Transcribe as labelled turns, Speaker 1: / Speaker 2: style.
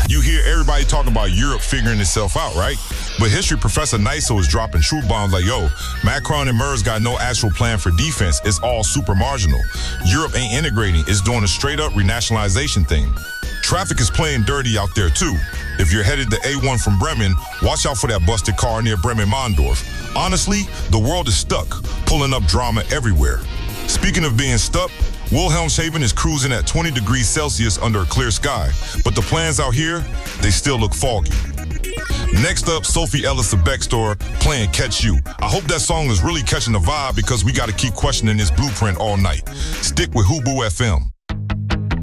Speaker 1: You hear everybody talking about Europe figuring itself out, right? But history professor Niso is dropping truth bombs like, yo, Macron and Merz got no actual plan for defense. It's all super marginal. Europe ain't integrating. It's doing a straight up renationalization thing. Traffic is playing dirty out there too. If you're headed to A1 from Bremen, watch out for that busted car near Bremen-Mondorf. Honestly, the world is stuck, pulling up drama everywhere. Speaking of being stuck, Wilhelmshaven is cruising at 20 degrees Celsius under a clear sky, but the plans out here, they still look foggy. Next up, Sophie Ellis of Beckstore playing Catch You. I hope that song is really catching the vibe because we got to keep questioning this blueprint all night. Stick with Hubu FM.